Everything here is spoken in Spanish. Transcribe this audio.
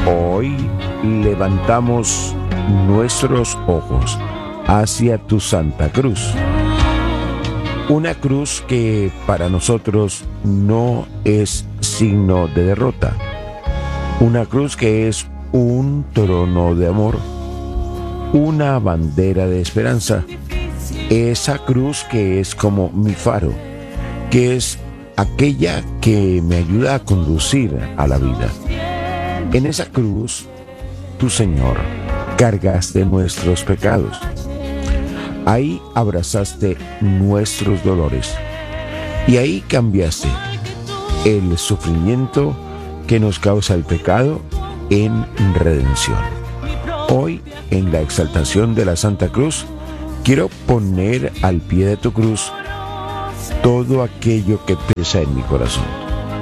Hoy levantamos nuestros ojos hacia tu Santa Cruz. Una cruz que para nosotros no es signo de derrota. Una cruz que es un trono de amor, una bandera de esperanza. Esa cruz que es como mi faro, que es aquella que me ayuda a conducir a la vida. En esa cruz, tu Señor, cargaste nuestros pecados. Ahí abrazaste nuestros dolores y ahí cambiaste el sufrimiento que nos causa el pecado en redención. Hoy, en la exaltación de la Santa Cruz, quiero poner al pie de tu cruz todo aquello que pesa en mi corazón.